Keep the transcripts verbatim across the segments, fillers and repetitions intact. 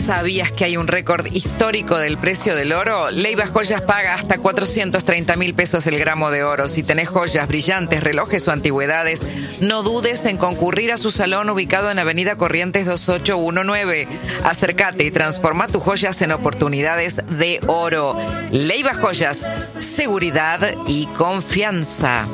¿Sabías que hay un récord histórico del precio del oro? Leiva Joyas paga hasta cuatrocientos treinta mil pesos el gramo de oro. Si tenés joyas, brillantes, relojes o antigüedades, no dudes en concurrir a su salón ubicado en Avenida Corrientes dos ocho uno nueve. Acércate y transforma tus joyas en oportunidades de oro. Leiva Joyas, seguridad y confianza.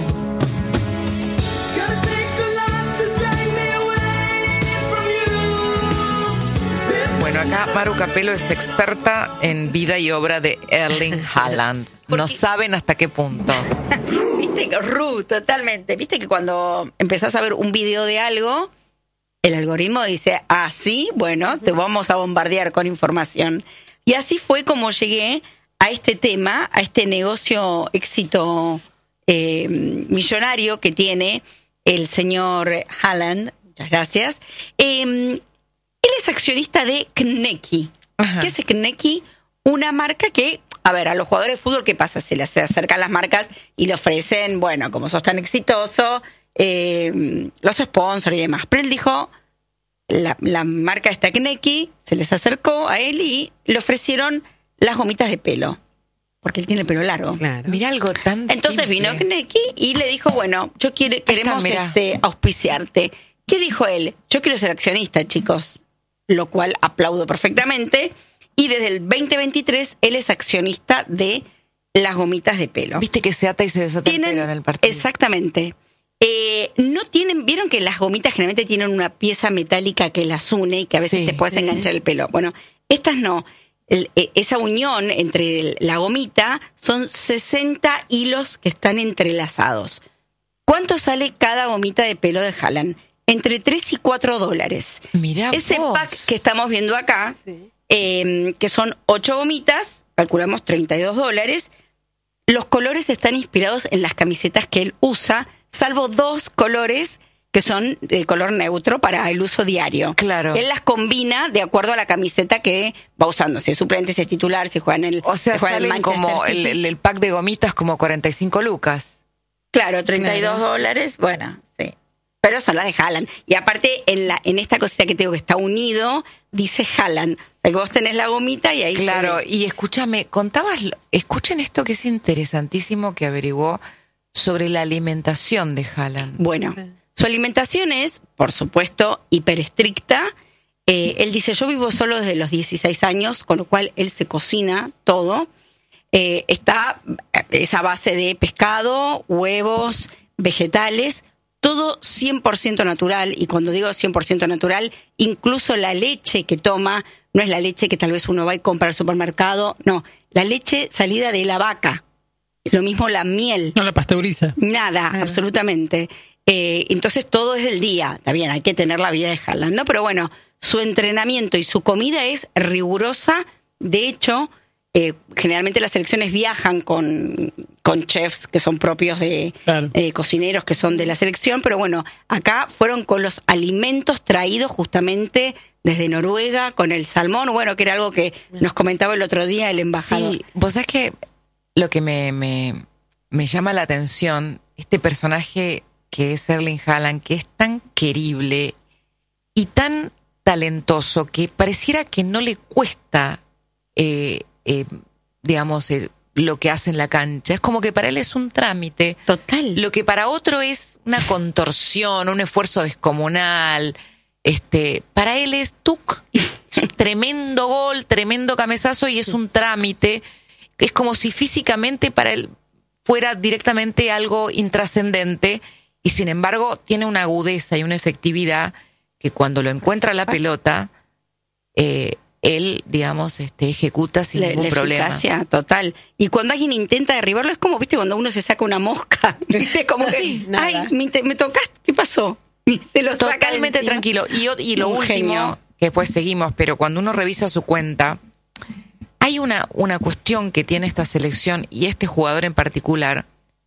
Bueno, acá Maru Capello es experta en vida y obra de Erling Haaland. No saben hasta qué punto. Viste que, Ru, totalmente. Viste que cuando empezás a ver un video de algo, el algoritmo dice, ah, sí, bueno, te vamos a bombardear con información. Y así fue como llegué a este tema, a este negocio éxito eh, millonario que tiene el señor Haaland. Muchas gracias. Eh, Él es accionista de Kneki. Ajá. ¿Qué es Kneki? Una marca que, a ver, a los jugadores de fútbol, ¿qué pasa? Se les acercan las marcas y le ofrecen, bueno, como sos tan exitoso, eh, los sponsors y demás. Pero él dijo, la, la marca esta Kneki se les acercó a él y le ofrecieron las gomitas de pelo. Porque él tiene el pelo largo. Claro. Mira algo tan Entonces simple. Vino Kneki y le dijo, bueno, yo quiere, queremos Está, este, auspiciarte. ¿Qué dijo él? Yo quiero ser accionista, chicos. Lo cual aplaudo perfectamente. Y desde el veinte veintitrés él es accionista de las gomitas de pelo. Viste que se ata y se desata el pelo en el partido. Exactamente. Eh, no tienen, vieron que las gomitas generalmente tienen una pieza metálica que las une y que a veces sí, te puedes sí. enganchar el pelo. Bueno, estas no. El, esa unión entre la gomita son sesenta hilos que están entrelazados. ¿Cuánto sale cada gomita de pelo de Haaland? Entre tres y cuatro dólares. Mirá Ese vos. pack que estamos viendo acá, sí. eh, que son ocho gomitas, calculamos treinta y dos dólares. Los colores están inspirados en las camisetas que él usa, salvo dos colores que son de color neutro para el uso diario. Claro. Él las combina de acuerdo a la camiseta que va usando. Si es suplente, si es titular, si juega en el O sea, juega salen el como el, el, el pack de gomitas como cuarenta y cinco lucas. Claro, treinta y dos claro. dólares, bueno, sí. Pero son las de Haaland. Y aparte, en la en esta cosita que tengo que está unido, dice Haaland. O sea, que vos tenés la gomita y ahí... Claro, y escúchame, contabas... Escuchen esto que es interesantísimo que averiguó sobre la alimentación de Haaland. Bueno, sí. Su alimentación es, por supuesto, hiper estricta. Eh, él dice, yo vivo solo desde los dieciséis años, con lo cual él se cocina todo. Eh, está esa base de pescado, huevos, vegetales... Todo cien por ciento natural, y cuando digo cien por ciento natural, incluso la leche que toma, no es la leche que tal vez uno va y compra al supermercado, no, la leche salida de la vaca, lo mismo la miel. No la pasteuriza. Nada, ah. absolutamente. Eh, entonces todo es del día, está bien, hay que tener la vida de Haaland, ¿no? Pero bueno, su entrenamiento y su comida es rigurosa, de hecho... Eh, generalmente las selecciones viajan con, con chefs que son propios de claro. eh, cocineros que son de la selección, pero bueno, acá fueron con los alimentos traídos justamente desde Noruega, con el salmón, bueno, que era algo que nos comentaba el otro día el embajador. Sí, vos sabés que lo que me, me, me llama la atención, este personaje que es Erling Haaland, que es tan querible y tan talentoso que pareciera que no le cuesta... Eh, Eh, digamos, eh, lo que hace en la cancha. Es como que para él es un trámite. Total. Lo que para otro es una contorsión, un esfuerzo descomunal. Este, para él es tuc, tremendo gol, tremendo cabezazo y es un trámite. Es como si físicamente para él fuera directamente algo intrascendente y sin embargo tiene una agudeza y una efectividad que cuando lo encuentra la pelota... Eh, él, digamos, este, ejecuta sin la, ningún la problema. Eficacia total. Y cuando alguien intenta derribarlo, es como, viste, cuando uno se saca una mosca, viste, como que, sí, ay, me, me tocaste, ¿qué pasó? Y se lo saca totalmente encima. Tranquilo. Y, y lo Un último, genio. que después seguimos, pero cuando uno revisa su cuenta, hay una, una cuestión que tiene esta selección y este jugador en particular,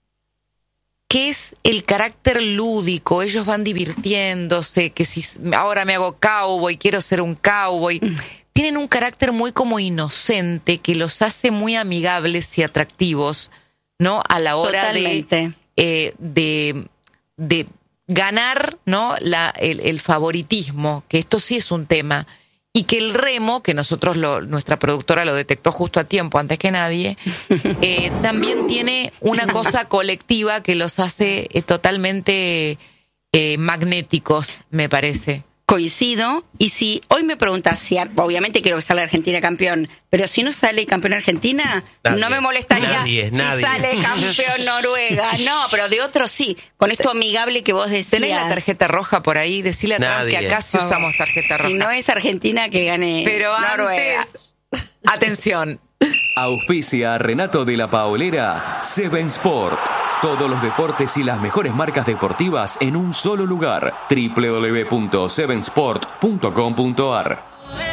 que es el carácter lúdico. Ellos van divirtiéndose, que si ahora me hago cowboy, quiero ser un cowboy. Mm. Tienen un carácter muy como inocente que los hace muy amigables y atractivos, ¿no? A la hora de, eh, de de ganar, ¿no? La, el, el favoritismo, que esto sí es un tema. y que el remo, que nosotros, lo, nuestra productora lo detectó justo a tiempo, antes que nadie, eh, también tiene una cosa colectiva que los hace eh, totalmente eh, magnéticos, me parece. Coincido, y si hoy me preguntas si, obviamente quiero que salga Argentina campeón, pero si no sale campeón Argentina, nadie, no me molestaría nadie, si nadie. sale campeón Noruega. No, pero de otro sí, con esto amigable que vos decías. ¿Tenés la tarjeta roja por ahí? Decile a Trump que acá sí usamos tarjeta roja. Si no es Argentina, que gane pero Noruega. Antes, atención. Auspicia Renato de la Paolera, Seven Sport. Todos los deportes y las mejores marcas deportivas en un solo lugar. doble u doble u doble u punto seven sport punto com punto a r.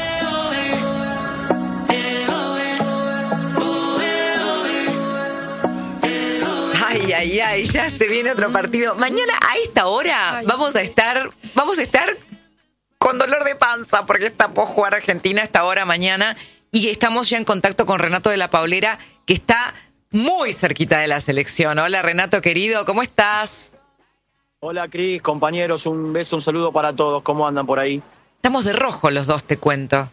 Ay, ay, ay, ya se viene otro partido. Mañana a esta hora vamos a estar, vamos a estar con dolor de panza porque está por jugar Argentina a esta hora mañana y estamos ya en contacto con Renato de la Paolera, que está muy cerquita de la selección. Hola, Renato, querido, ¿cómo estás? Hola, Cris, compañeros, un beso, un saludo para todos. ¿Cómo andan por ahí? Estamos de rojo los dos, te cuento.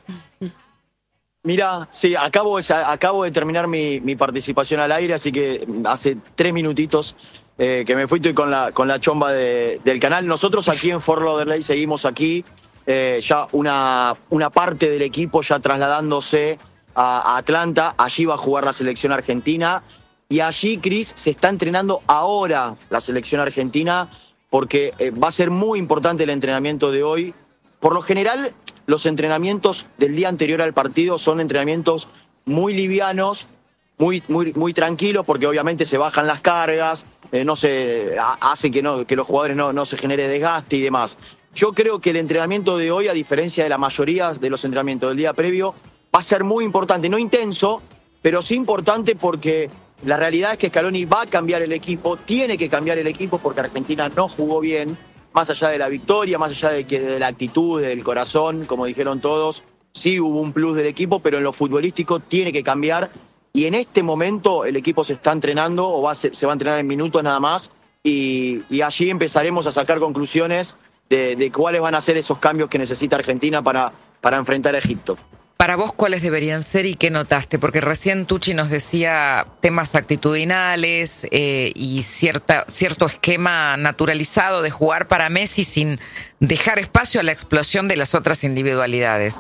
Mira, sí, acabo de, acabo de terminar mi, mi participación al aire, así que hace tres minutitos eh, que me fui, estoy con la, con la chomba de, del canal. Nosotros aquí en Fort Lauderdale seguimos aquí, eh, ya una, una parte del equipo ya trasladándose a Atlanta. Allí va a jugar la selección argentina y allí, Cris, se está entrenando ahora la selección argentina porque eh, va a ser muy importante el entrenamiento de hoy. Por lo general, los entrenamientos del día anterior al partido son entrenamientos muy livianos, muy, muy, muy tranquilos, porque obviamente se bajan las cargas, eh, no se hace que, no, que los jugadores no, no se genere desgaste y demás. Yo creo que el entrenamiento de hoy, a diferencia de la mayoría de los entrenamientos del día previo, va a ser muy importante, no intenso, pero sí importante porque la realidad es que Scaloni va a cambiar el equipo, tiene que cambiar el equipo porque Argentina no jugó bien, más allá de la victoria, más allá de, que, de la actitud, del corazón, como dijeron todos, sí hubo un plus del equipo, pero en lo futbolístico tiene que cambiar y en este momento el equipo se está entrenando o va, se, se va a entrenar en minutos nada más y, y allí empezaremos a sacar conclusiones de, de cuáles van a ser esos cambios que necesita Argentina para, para enfrentar a Egipto. Para vos, ¿cuáles deberían ser y qué notaste? Porque recién Tucci nos decía temas actitudinales eh, y cierta, cierto esquema naturalizado de jugar para Messi sin dejar espacio a la explosión de las otras individualidades.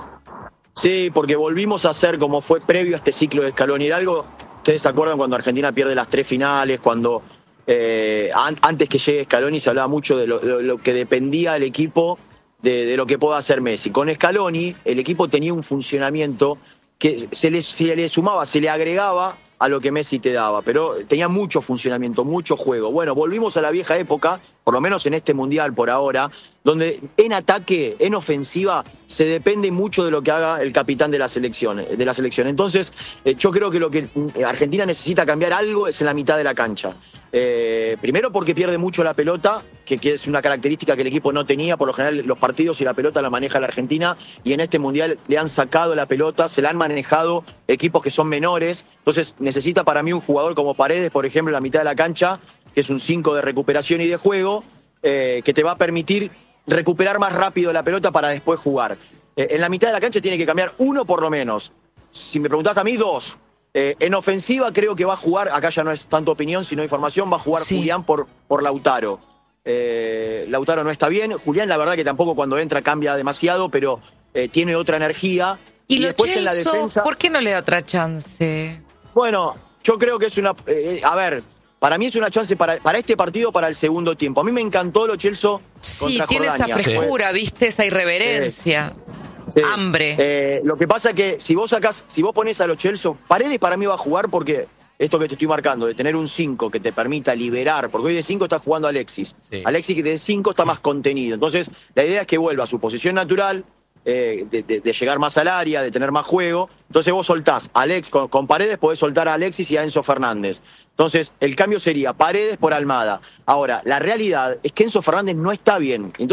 Sí, porque volvimos a hacer como fue previo a este ciclo de Scaloni. Era algo, ustedes se acuerdan cuando Argentina pierde las tres finales, cuando eh, an, antes que llegue Scaloni se hablaba mucho de lo, de lo que dependía el equipo De, de lo que pueda hacer Messi. Con Scaloni, el equipo tenía un funcionamiento que se le, se le sumaba, se le agregaba a lo que Messi te daba, pero tenía mucho funcionamiento, mucho juego. Bueno, volvimos a la vieja época, por lo menos en este Mundial por ahora, donde en ataque, en ofensiva, se depende mucho de lo que haga el capitán de la selección. De la selección. Entonces, eh, yo creo que lo que Argentina necesita cambiar algo es en la mitad de la cancha. Eh, primero porque pierde mucho la pelota, que, que es una característica que el equipo no tenía. Por lo general los partidos y la pelota la maneja la Argentina y en este Mundial le han sacado la pelota, se la han manejado equipos que son menores. Entonces necesita para mí un jugador como Paredes, por ejemplo, en la mitad de la cancha, que es un cinco de recuperación y de juego, eh, que te va a permitir recuperar más rápido la pelota para después jugar. Eh, en la mitad de la cancha tiene que cambiar uno por lo menos. Si me preguntás a mí, dos. Eh, en ofensiva creo que va a jugar, acá ya no es tanto opinión sino información, va a jugar sí. Julián por, por Lautaro. Eh, Lautaro no está bien, Julián la verdad que tampoco cuando entra cambia demasiado, pero eh, tiene otra energía. Y, y lo después Chelsea, en la defensa, ¿por qué no le da otra chance? Bueno, yo creo que es una... Eh, a ver, para mí es una chance para, para este partido, para el segundo tiempo. A mí me encantó lo Chelsea sí, contra tiene Jordania. esa frescura, sí. ¿Viste? Esa irreverencia. Sí. Sí. Hambre. Eh, lo que pasa es que si vos sacás, si vos ponés a los Chelsea, Paredes para mí va a jugar porque esto que te estoy marcando, de tener un cinco que te permita liberar, porque hoy de cinco está jugando Alexis. Sí. Alexis que de cinco está más contenido. Entonces, la idea es que vuelva a su posición natural, eh, de, de, de llegar más al área, de tener más juego. Entonces vos soltás a Alex, con, con Paredes podés soltar a Alexis y a Enzo Fernández. Entonces, el cambio sería Paredes por Almada. Ahora, la realidad es que Enzo Fernández no está bien. Entonces,